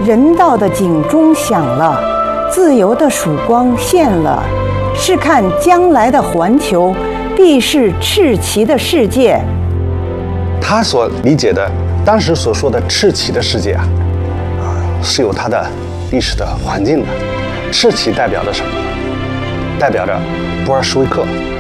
人道的警钟响了，自由的曙光现了。试看将来的环球，必是赤旗的世界。 他所理解的，当时所说的赤旗的世界啊，是有它的历史的环境的。赤旗代表着什么？代表着布尔什维克